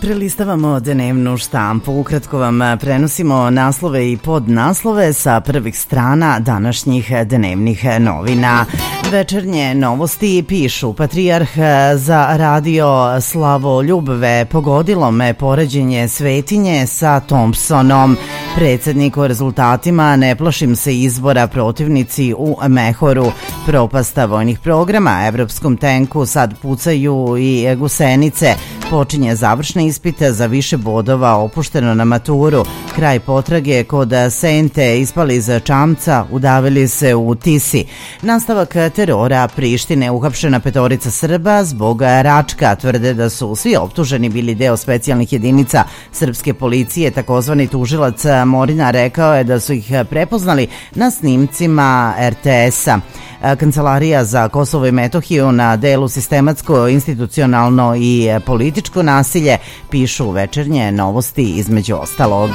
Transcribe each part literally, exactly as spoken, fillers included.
Prelistavamo dnevnu štampu. Ukratko vam prenosimo naslove i podnaslove sa prvih strana današnjih dnevnih novina. Večernje novosti pišu: Patrijarh za radio Slavoljubve, pogodilo me poređenje svetinje sa Thompsonom. Predsjednik o rezultatima: ne plašim se izbora, protivnici u mehoru. Propasta vojnih programa, evropskom tenku sad pucaju i gusenice. Počinje završne ispite za više bodova, opušteno na maturu. Kraj potrage kod Sente, ispali iz čamca, udavili se u Tisi. Nastavak terora Prištine, uhapšena petorica Srba zbog Račka. Tvrde da su svi optuženi bili deo specijalnih jedinica srpske policije. Takozvani tužilac Morina rekao je da su ih prepoznali na snimcima er te esa. Kancelarija za Kosovo i Metohiju na delu sistematsko, institucionalno i političko nasilje, pišu večernje novosti između ostalog.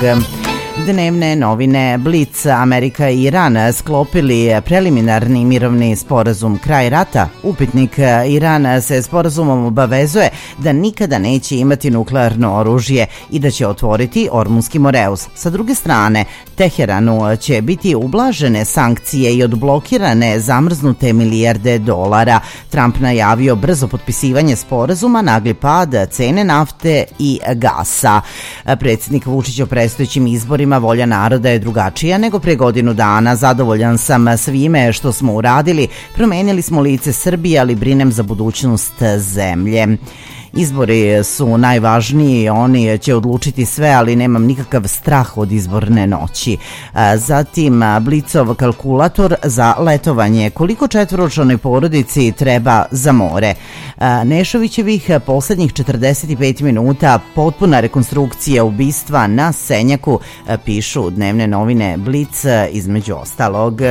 Dnevne novine Blic: Amerika i Iran sklopili preliminarni mirovni sporazum. Kraj rata. Upitnik: Iran se sporazumom obavezuje da nikada neće imati nuklearno oružje i da će otvoriti Ormunski Moreus. Sa druge strane, Teheranu će biti ublažene sankcije i odblokirane zamrznute milijarde dolara. Trump najavio brzo potpisivanje sporazuma, nagli pad cene nafte i gasa. Predsjednik Vučić o predstojećim izborima: volja naroda je drugačija nego pre godinu dana. Zadovoljan sam svime što smo uradili. Promenili smo lice Srbije, ali brinem za budućnost zemlje. Izbori su najvažniji, oni će odlučiti sve, ali nemam nikakav strah od izborne noći. Zatim Blicov kalkulator za letovanje: koliko četvoročlanoj porodici treba za more. Nešovićevih poslednjih četrdeset pet minuta, potpuna rekonstrukcija ubistva na Senjaku, pišu dnevne novine Blic između ostalog.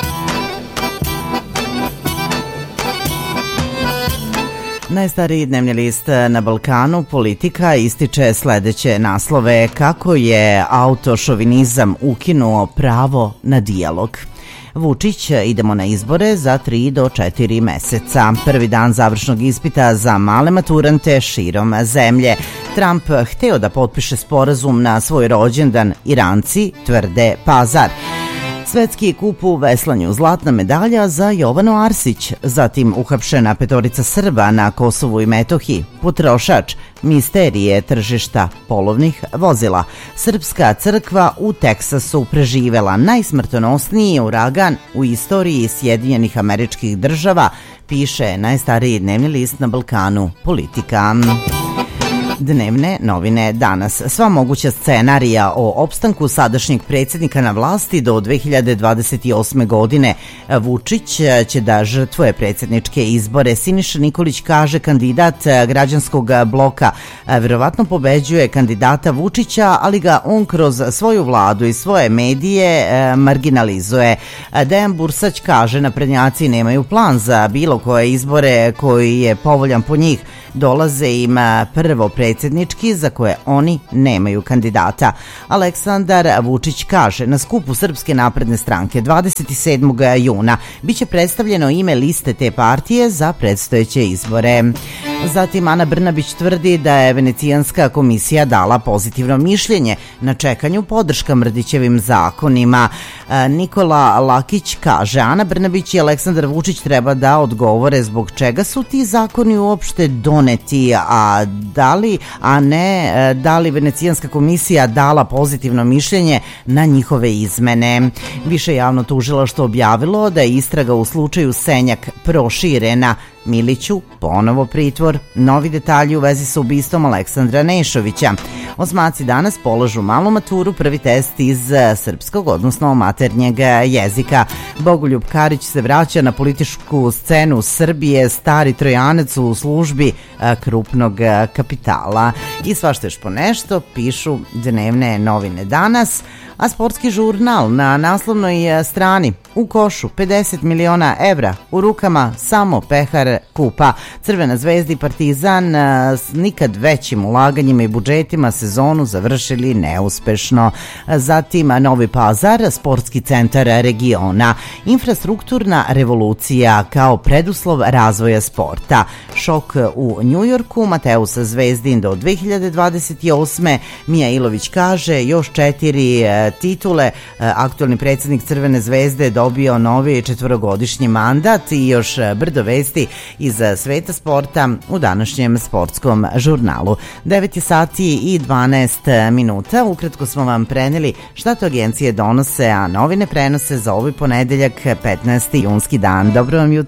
Najstariji dnevni list na Balkanu, Politika, ističe sledeće naslove: kako je autošovinizam ukinuo pravo na dijalog. Vučić: idemo na izbore za tri do četiri meseca. Prvi dan završnog ispita za male maturante širom zemlje. Trump hteo da potpiše sporazum na svoj rođendan, Iranci tvrde Pazar. Svetski kup u veslanju, zlatna medalja za Jovanu Arsić. Zatim uhapšena petorica Srba na Kosovu i Metohiji. Potrošač: misterije tržišta polovnih vozila. Srpska crkva u Teksasu preživela najsmrtonosniji uragan u istoriji Sjedinjenih Američkih Država, piše najstariji dnevni list na Balkanu, Politika. Dnevne novine danas: sva moguća scenarija o opstanku sadašnjeg predsjednika na vlasti do dve hiljade dvadeset osme godine. Vučić će da žrtvuje predsjedničke izbore. Siniša Nikolić kaže, kandidat građanskog bloka, verovatno pobeđuje kandidata Vučića, ali ga on kroz svoju vladu i svoje medije marginalizuje. Dejan Bursać kaže, naprednjaci nemaju plan za bilo koje izbore koji je povoljan po njih. Dolaze im prvo predsjednički za koje oni nemaju kandidata. Aleksandar Vučić kaže, na skupu Srpske napredne stranke dvadeset sedmog juna biće predstavljeno ime liste te partije za predstojeće izbore. Zatim Ana Brnabić tvrdi da je Venecijanska komisija dala pozitivno mišljenje, na čekanju podrška Mrdićevim zakonima. Nikola Lakić kaže, Ana Brnabić i Aleksandar Vučić treba da odgovore zbog čega su ti zakoni uopšte doneti, a da li, a ne da li Venecijanska komisija dala pozitivno mišljenje na njihove izmene. Više javno tužilaštvo objavilo da je istraga u slučaju Senjak proširena. Miliću ponovo pritvor. Novi detalji u vezi sa ubistvom Aleksandra Nešovića. Osmaci danas polažu malu maturu, prvi test iz srpskog, odnosno maternjeg jezika. Bogoljub Karić se vraća na političku scenu Srbije, stari trojanac u službi krupnog kapitala. I svašta još po nešto pišu dnevne novine danas. A sportski žurnal na naslovnoj strani: u košu pedeset miliona evra, u rukama samo pehar kupa. Crvena zvezda i Partizan s nikad većim ulaganjima i budžetima se sezonu završili neuspešno. Zatim Novi Pazar, sportski centar regiona, infrastrukturna revolucija kao preduslov razvoja sporta, šok u Njujorku, Mateus Zvezdin do dve hiljade dvadeset osme. Mija Ilović kaže još četiri titule, aktualni predsjednik Crvene zvezde dobio novi četvorogodišnji mandat i još brdo vesti iz sveta sporta u današnjem sportskom žurnalu. devet je sati i dvanaest minuta. Ukratko smo vam preneli šta to agencije donose, a novine prenose za ovaj ponedeljak petnaesti junski dan. Dobro vam jutro.